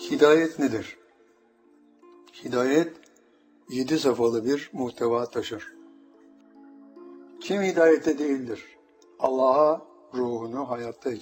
Hidayet nedir? Hidayet 7 safhalı bir muhteva taşır. Kim hidayette değildir? Allah'a ruhunu hayattayken